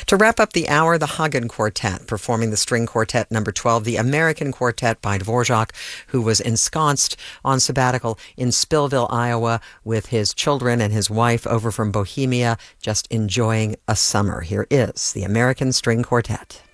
To wrap up the hour, the Hagen Quartet performing the string quartet number 12, the American Quartet by Dvorak, who was ensconced on sabbatical in Spillville, Iowa, with his children and his wife over from Bohemia, just enjoying a summer. Here is the American String Quartet.